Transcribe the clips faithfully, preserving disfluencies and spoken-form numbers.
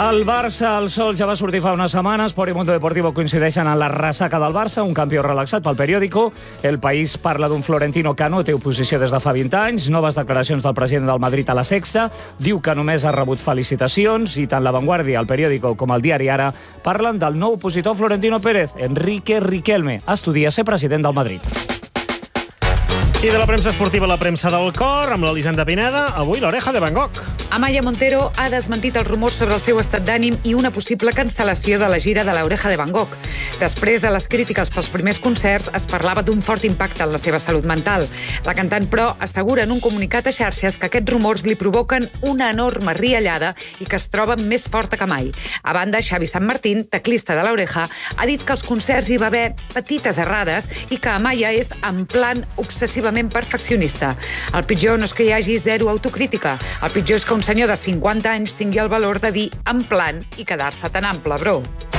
El Barça, el sol ja va sortir fa unes setmanes. Sport i Mundo Deportivo coincideixen en la ressaca del Barça, un campió relaxat pel periòdico. El País parla d'un Florentino que no té oposició des de fa vint anys. Noves declaracions del president del Madrid a La Sexta. Diu que només ha rebut felicitacions. I tant La Vanguardia, el periòdico, com el diari Ara parlen del nou opositor Florentino Pérez, Enrique Riquelme. Estudia ser president del Madrid. I de la premsa esportiva a la premsa del cor, amb l'Elisenda Pineda, avui l'Oreja de Van Gogh. Amaya Montero ha desmentit els rumors sobre el seu estat d'ànim i una possible cancel·lació de la gira de l'Oreja de Van Gogh. Després de les crítiques pels primers concerts, es parlava d'un fort impacte en la seva salut mental. La cantant, però, assegura en un comunicat a xarxes que aquests rumors li provoquen una enorme riallada i que es troba més forta que mai. A banda, Xavi San Martín, teclista de l'Oreja, ha dit que als concerts hi va haver petites errades i que Amaya és en plan obsessivament perfeccionista. El pitjor no és que hi hagi zero autocrítica. El pitjor és que un senyor de cinquanta anys tingui el valor de dir en plan i quedar-se tan ample, bro.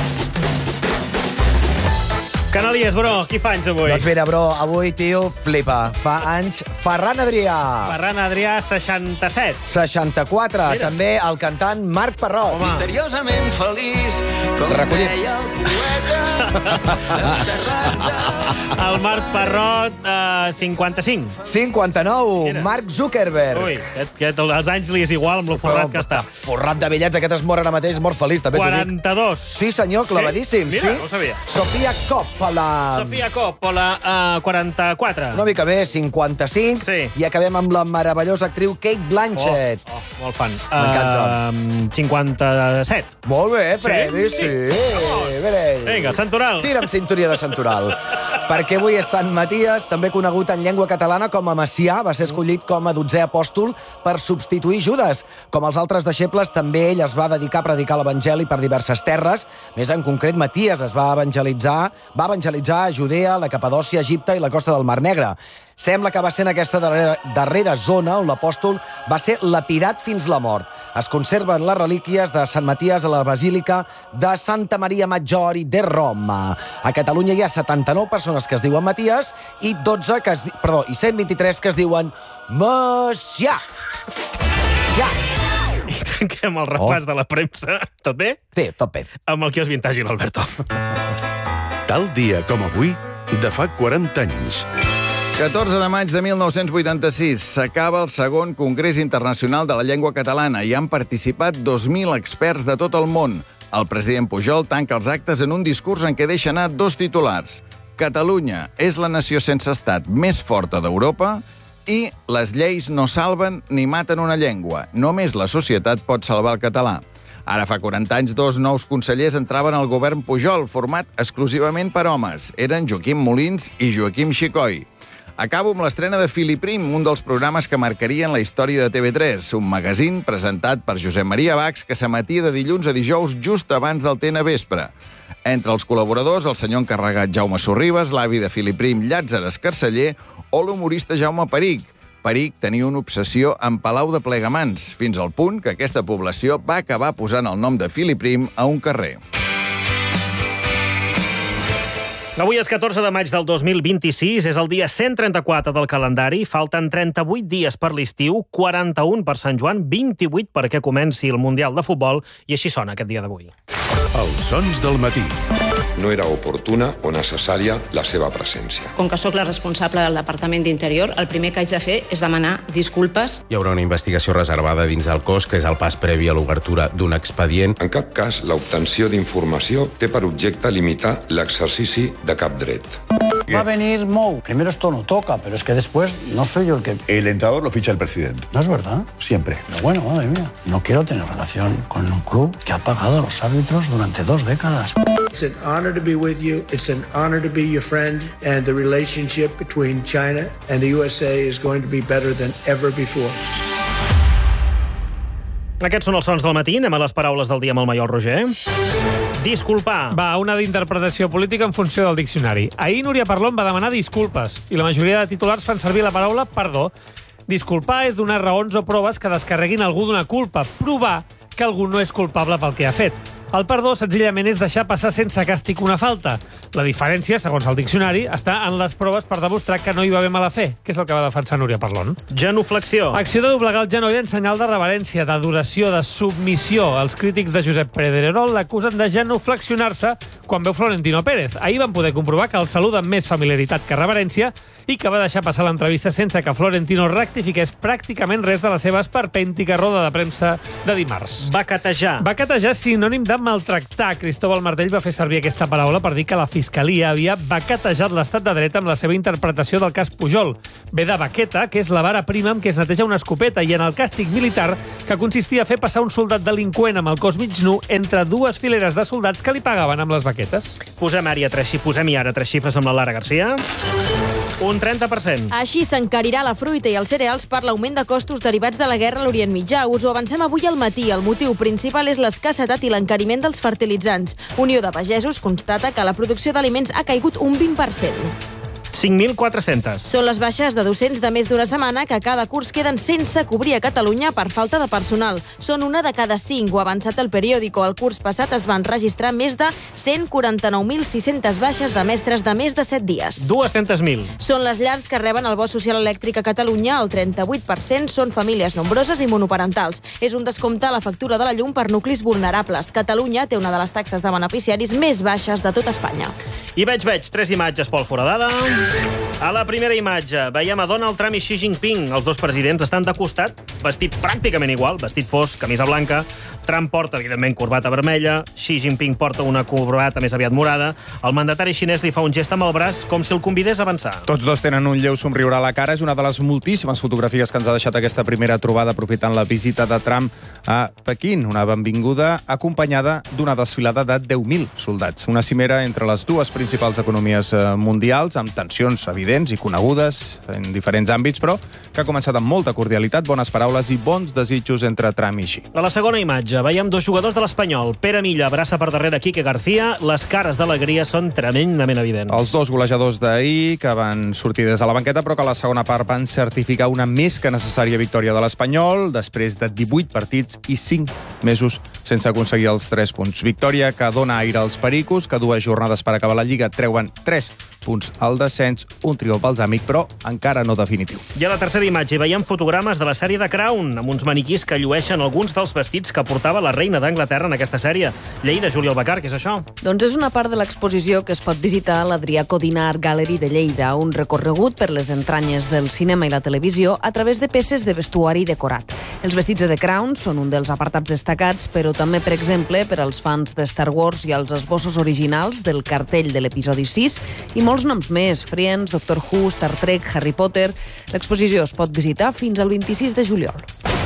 Canalies, bro, qui fa anys avui? Doncs mira, bro, avui, tio, flipa. Fa anys Ferran Adrià. Ferran Adrià, seixanta-set. seixanta-quatre. Mira. També el cantant Marc Parrot. Home. Misteriosament feliç, com Recollit. deia el poeta, desterrat de... El Marc Parrot, eh, cinquanta-cinc. cinquanta-nou. Mira. Mark Zuckerberg. Ui, aquest, aquest, els anys li és igual amb lo forrat que està. Forrat de bitllets, aquest es mor ara mateix, mort feliç, també t'ho dic. quaranta-dos. Sí, senyor, clavadíssim. Sí? Mira, sí? ho sabia. Sofia Coppola. Sofia Coppola, eh, quaranta-quatre. Una mica bé, cinquanta-cinc. Sí. I acabem amb la meravellosa actriu Kate Blanchett. Oh, oh, molt fan. M'encanta. Uh, cinquanta-set. Molt bé, Freddy, sí. Sí. sí. Bé. Vinga, Santoral. Tira'm cinturia de Santoral. Perquè avui és Sant Maties, també conegut en llengua catalana com a Macià, va ser escollit com a dotzè apòstol per substituir Judes. Com els altres deixebles, també ell es va dedicar a predicar l'Evangeli per diverses terres. Més en concret, Maties es va evangelitzar, va evangelitzar a Judea, la Capadòcia, Egipte i la costa del Mar Negre. Sembla que va ser en aquesta darrera, darrera zona on l'apòstol va ser lapidat fins la mort. Es conserven les relíquies de Sant Maties a la Basílica de Santa Maria Maggiore de Roma. A Catalunya hi ha setanta-nou persones que es diuen Maties i dotze que es, perdó, i cent vint-i-tres que es diuen Macià. Ja. I tanquem el repàs Oh. de la premsa. Tot bé? Sí, tot bé. Amb el quios vintage, l'Alberto. Tal dia com avui, de fa quaranta anys. catorze de maig de mil nou-cents vuitanta-sis s'acaba el segon Congrés Internacional de la Llengua Catalana i han participat dos mil experts de tot el món. El president Pujol tanca els actes en un discurs en què deixa anar dos titulars. Catalunya és la nació sense estat més forta d'Europa i les lleis no salven ni maten una llengua. Només la societat pot salvar el català. Ara fa quaranta anys, dos nous consellers entraven al govern Pujol, format exclusivament per homes. Eren Joaquim Molins i Joaquim Xicoi. Acabo amb l'estrena de Filiprim, un dels programes que marcarien la història de T V tres, un magazín presentat per Josep Maria Bachs que s'emetia de dilluns a dijous just abans del T N vespre. Entre els col·laboradors, el senyor encarregat Jaume Sorribes, l'avi de Filiprim Llàtzer Escarceller o l'humorista Jaume Peric. Peric tenia una obsessió amb Palau de Plegamans, fins al punt que aquesta població va acabar posant el nom de Filiprim a un carrer. Avui és catorze de maig del dos mil vint-i-sis, és el dia cent trenta-quatre del calendari, falten trenta-vuit dies per l'estiu, quaranta-un per Sant Joan, vint-i-vuit perquè comenci el Mundial de Futbol, i així sona aquest dia d'avui. Els sons del matí. No era oportuna o necessària la seva presència. Com que sóc la responsable del Departament d'Interior, el primer que haig de fer és demanar disculpes. Hi haurà una investigació reservada dins del cos, que és el pas previ a l'obertura d'un expedient. En cap cas, l'obtenció d'informació té per objecte limitar l'exercici de cap dret. Va a venir Mou. Primero esto no toca, pero es que después no soy yo el que... El entrenador lo ficha el presidente. ¿No es verdad? Siempre. Pero bueno, madre mía, no quiero tener relación con un club que ha pagado a los árbitros durante dos décadas. It's an honor to be with you. It's an honor to be your friend. And the relationship between China and the U S A is going to be better than ever before. Aquests són els sons del matí. Anem a les paraules del dia amb el Maiol Roger. Disculpar. Va, una d'interpretació política en funció del diccionari. Ahir Núria Parlon va demanar disculpes i la majoria de titulars fan servir la paraula perdó. Disculpar és donar raons o proves que descarreguin algú d'una culpa. Provar que algú no és culpable pel que ha fet. El perdó, senzillament, és deixar passar sense càstig una falta. La diferència, segons el diccionari, està en les proves per demostrar que no hi va haver mala fe, que és el que va defensar Núria Parlon. Genuflexió. Acció de doblegar el genoll en senyal de reverència, d'adoració, de submissió. Els crítics de Josep Pedrerol l'acusen de genuflexionar-se quan veu Florentino Pérez. Ahir van poder comprovar que el saluda amb més familiaritat que reverència i que va deixar passar l'entrevista sense que Florentino rectifiqués pràcticament res de la seva esperpèntica roda de premsa de dimarts. Bacatejar. Bacatejar és sinònim de maltractar. Cristóbal Martell va fer servir aquesta paraula per dir que la Fiscalia havia baquetejat l'estat de dret amb la seva interpretació del cas Pujol. Ve de baqueta, que és la vara prima amb què es neteja una escopeta, i en el càstig militar, que consistia a fer passar un soldat delinqüent amb el cos mig nu entre dues fileres de soldats que li pagaven amb les baquetes. Posem-hi ara tres, posem-hi ara tres xifres amb la Lara Garcia. Un trenta per cent. Així s'encarirà la fruita i els cereals per l'augment de costos derivats de la guerra a l'Orient Mitjà. Us ho avancem avui al matí. El motiu principal és l'escassetat i l'encariment dels fertilitzants. Unió de Pagesos constata que la producció d'aliments ha caigut un vint per cent. cinc mil quatre-cents. Són les baixes de docents de més d'una setmana que cada curs queden sense cobrir a Catalunya per falta de personal. Són una de cada cinc, ho ha avançat el periòdico. El curs passat es van registrar més de cent quaranta-nou mil sis-centes baixes de mestres de més de set dies. dues-centes mil. Són les llars que reben el bo social elèctric a Catalunya. El trenta-vuit per cent són famílies nombroses i monoparentals. És un descompte a la factura de la llum per nuclis vulnerables. Catalunya té una de les taxes de beneficiaris més baixes de tot Espanya. I veig, veig, tres imatges, Pol Foradada. A la primera imatge veiem a Donald Trump i Xi Jinping. Els dos presidents estan de costat, vestits pràcticament igual, vestit fosc, camisa blanca. Trump porta, evidentment, corbata vermella. Xi Jinping porta una corbata més aviat morada. El mandatari xinès li fa un gest amb el braç com si el convidés a avançar. Tots dos tenen un lleu somriure a la cara. És una de les moltíssimes fotografies que ens ha deixat aquesta primera trobada aprofitant la visita de Trump a Pequín. Una benvinguda acompanyada d'una desfilada de deu mil soldats. Una cimera entre les dues principals economies mundials, amb tensions evidents i conegudes en diferents àmbits, però que ha començat amb molta cordialitat, bones paraules i bons desitjos entre Trump i Xi. A la segona imatge veiem dos jugadors de l'Espanyol. Pere Milla abraça per darrere Quique García. Les cares d'alegria són tremendament evidents. Els dos golejadors d'ahir, que van sortir des de la banqueta, però que a la segona part van certificar una més que necessària victòria de l'Espanyol, després de divuit partits i cinc mesos sense aconseguir els tres punts. Victòria que dona aire als pericos, que dues jornades per acabar la Lliga treuen tres punts al descens, un triomf balsàmic, però encara no definitiu. I a la tercera imatge veiem fotogrames de la sèrie The Crown, amb uns maniquís que llueixen alguns dels vestits que portava la reina d'Anglaterra en aquesta sèrie. Lleida, Júlia Albacar, què és això? Doncs és una part de l'exposició que es pot visitar a l'Adrià Codina Art Gallery de Lleida, un recorregut per les entranyes del cinema i la televisió a través de peces de vestuari decorat. Els vestits de The Crown són un dels apartats destacats, però també, per exemple, per als fans de Star Wars i els esbossos originals del cartell de l'episodi sis i molts noms més, Friends, Doctor Who, Star Trek, Harry Potter. L'exposició es pot visitar fins al vint-i-sis de juliol.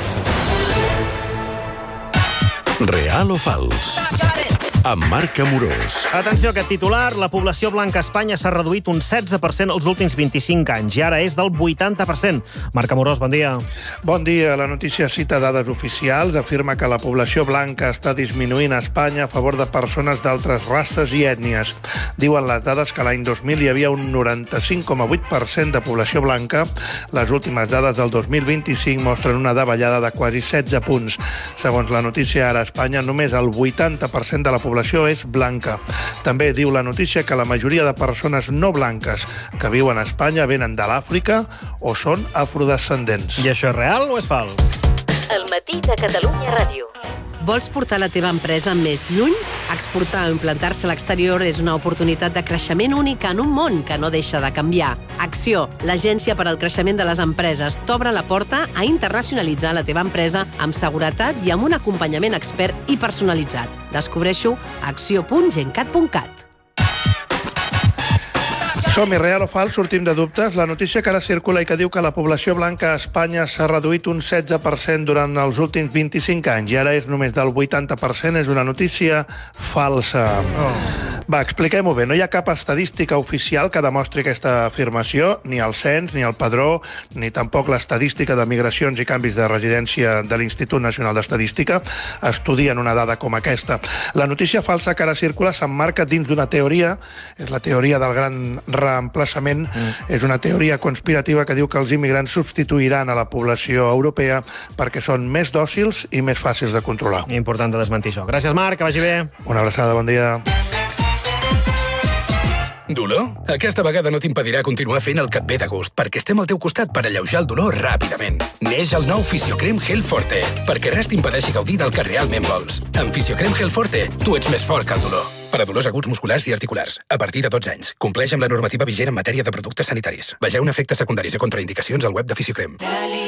Real o fals? Amb Marc Amorós. Atenció a aquest titular. La població blanca a Espanya s'ha reduït un setze per cent els últims vint-i-cinc anys i ara és del vuitanta per cent. Marc Amorós, bon dia. Bon dia. La notícia cita dades oficials. Afirma que la població blanca està disminuint a Espanya a favor de persones d'altres races i ètnies. Diuen les dades que l'any dos mil hi havia un noranta-cinc coma vuit per cent de població blanca. Les últimes dades del dos mil vint-i-cinc mostren una davallada de quasi setze punts. Segons la notícia, ara a Espanya només el vuitanta per cent de la població és blanca. També diu la notícia que la majoria de persones no blanques que viuen a Espanya venen de l'Àfrica o són afrodescendents. I això és real o és fals? El matí de Catalunya Ràdio. Vols portar la teva empresa més lluny? Exportar o implantar-se a l'exterior és una oportunitat de creixement única en un món que no deixa de canviar. Acció, l'agència per al creixement de les empreses, t'obre la porta a internacionalitzar la teva empresa amb seguretat i amb un acompanyament expert i personalitzat. Descobreixo a acció punt gencat punt cat. Som-hi, real o fals, sortim de dubtes. La notícia que ara circula i que diu que la població blanca a Espanya s'ha reduït un setze per cent durant els últims vint-i-cinc anys i ara és només del vuitanta per cent, és una notícia falsa. Oh. Va, expliquem-ho bé. No hi ha cap estadística oficial que demostri aquesta afirmació, ni el cens, ni el padró, ni tampoc l'estadística de migracions i canvis de residència de l'Institut Nacional d'Estadística estudien una dada com aquesta. La notícia falsa que ara circula s'emmarca dins d'una teoria, és la teoria del gran reemplaçament és una teoria conspirativa que diu que els immigrants substituiran a la població europea perquè són més dòcils i més fàcils de controlar. Important de desmentir això. Gràcies, Marc, que vagi bé. Una abraçada, bon dia. Dolor? Aquesta vegada no t'impedirà continuar fent el que et ve de gust, perquè estem al teu costat per alleujar el dolor ràpidament. Neix el nou Fisiocrem Gel Forte, perquè res t'impedeixi gaudir del que realment vols. Amb Fisiocrem Gel Forte, tu ets més fort que el dolor. Per a dolors aguts musculars i articulars, a partir de dotze anys. Compleix amb la normativa vigent en matèria de productes sanitaris. Vegeu efectes secundaris i contraindicacions al web de Fisiocrem.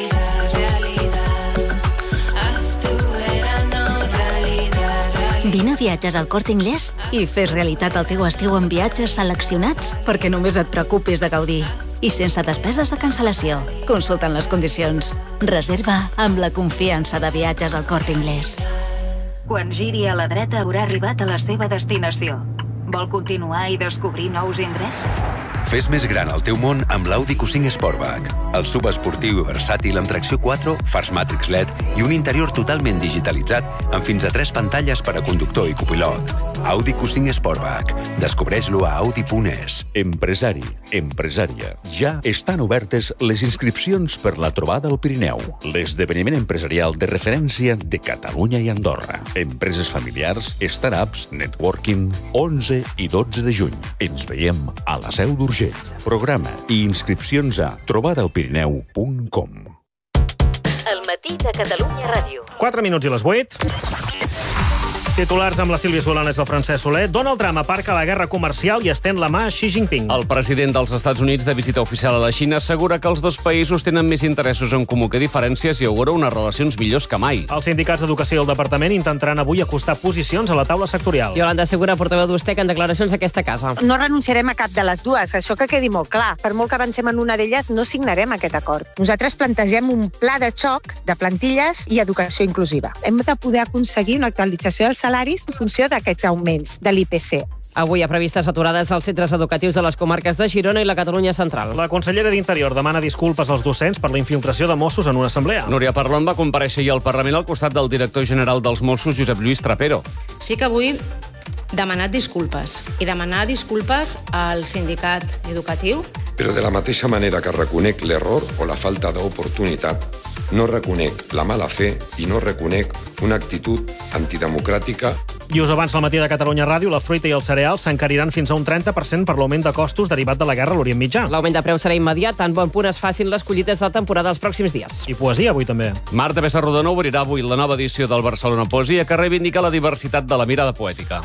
Vine a Viatges al Corte Inglés i fes realitat el teu estiu amb viatges seleccionats perquè només et preocupis de gaudir. I sense despeses de cancel·lació. Consulta'n les condicions. Reserva amb la confiança de Viatges al Corte Inglés. Quan giri a la dreta haurà arribat a la seva destinació. Vol continuar i descobrir nous indrets? Fes més gran el teu món amb l'Audi Q cinc Sportback. El subesportiu i versàtil amb tracció quatre, fars Matrix L E D i un interior totalment digitalitzat amb fins a tres pantalles per a conductor i copilot. Audi Q cinc Sportback. Descobreix-lo a audi punt es. Empresari, empresària. Ja estan obertes les inscripcions per la Trobada al Pirineu, l'esdeveniment empresarial de referència de Catalunya i Andorra. Empreses familiars, startups, networking, onze i dotze de juny. Ens veiem a la Seu d'Urgell. Programa i inscripcions a trobada al pirineu punt com. El matí de Catalunya Ràdio. quatre minuts i les vuit. Titulars amb la Sílvia Solanes i el Francesc Soler. Donald Trump aparca la guerra comercial i estén la mà a Xi Jinping. El president dels Estats Units, de visita oficial a la Xina, assegura que els dos països tenen més interessos en comú que diferències i augura unes relacions millors que mai. Els sindicats d'Educació i el Departament intentaran avui acostar posicions a la taula sectorial. Yolanda Segura, portaveu d'Ustec, en declaracions a aquesta casa. No renunciarem a cap de les dues, això que quedi molt clar. Per molt que avancem en una d'elles, no signarem aquest acord. Nosaltres plantegem un pla de xoc de plantilles i educació inclusiva. Hem de poder aconseguir una actualització dels salaris en funció d'aquests augments de l'I P C. Avui hi ha previstes aturades als centres educatius de les comarques de Girona i la Catalunya central. La consellera d'Interior demana disculpes als docents per la infiltració de Mossos en una assemblea. Núria Parlon va comparèixer ahir al Parlament al costat del director general dels Mossos, Josep Lluís Trapero. Sí que vull demanar disculpes i demanar disculpes al sindicat educatiu. Però de la mateixa manera que reconec l'error o la falta d'oportunitat, no reconec la mala fe i no reconec una actitud antidemocràtica. I us avança al matí de Catalunya Ràdio, la fruita i els cereals s'encariran fins a un trenta per cent per l'augment de costos derivat de la guerra a l'Orient Mitjà. L'augment de preu serà immediat, tan bon punt es facin les collites de temporada els pròxims dies. I poesia avui també. Marta Pessarrodona obrirà avui la nova edició del Barcelona Poesia, que reivindica la diversitat de la mirada poètica.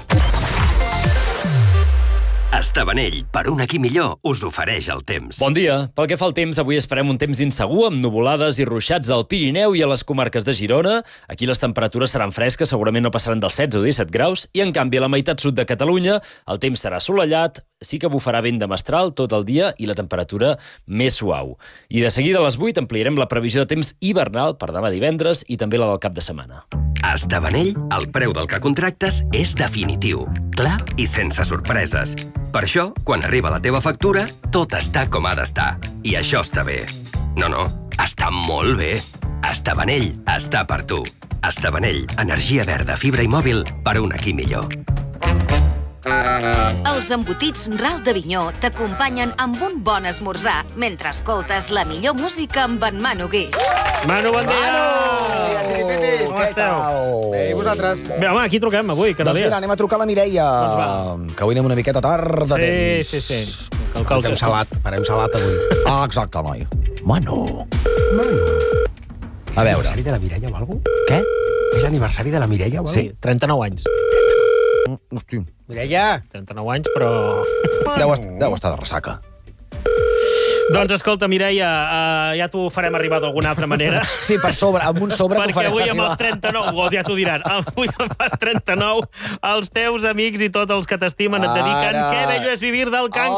Estavanell, per un aquí millor, us ofereix el temps. Bon dia. Pel que fa al temps, avui esperem un temps insegur amb nuvolades i ruixats al Pirineu i a les comarques de Girona. Aquí les temperatures seran fresques, segurament no passaran dels setze o disset graus, i en canvi a la meitat sud de Catalunya el temps serà assolellat, sí que bufarà vent de mestral tot el dia i la temperatura més suau. I de seguida a les vuit ampliarem la previsió de temps hivernal per demà divendres i també la del cap de setmana. A Estavanell, el preu del que contractes és definitiu, clar i sense sorpreses. Per això, quan arriba la teva factura, tot està com ha d'estar. I això està bé. No, no, està molt bé. Estavanell està per tu. Estavanell, energia verda, fibra i mòbil per un aquí millor. Els embotits Ral d'Avinyó t'acompanyen amb un bon esmorzar mentre escoltes la millor música amb en Manu Guix. Manu, bon dia! Manu! Com esteu? Bé, i vosaltres? Bé, home, aquí truquem avui, cada doncs dia. mira, anem a trucar a la Mireia, doncs que avui anem una miqueta tard de sí, temps. Sí, sí, sí. Cal, cal, farem salat, farem salat avui. Ah, exacte, noi. Manu. Manu. A veure. L'aniversari de la Mireia o alguna cosa? Què? És l'aniversari de la Mireia o alguna cosa? Sí, trenta-nou anys. Hosti. Mireia! trenta-nou anys, però... Deu, est deu estar de ressaca. Doncs escolta, Mireia, uh, ja t'ho farem arribar d'alguna altra manera. Sí, per sobre, amb un sobre t'ho perquè farem avui amb arribar. els trenta-nou, o ja t'ho diran, avui amb els trenta-nou, els teus amics i tots els que t'estimen et dediquen Ara. Que bello és vivir del can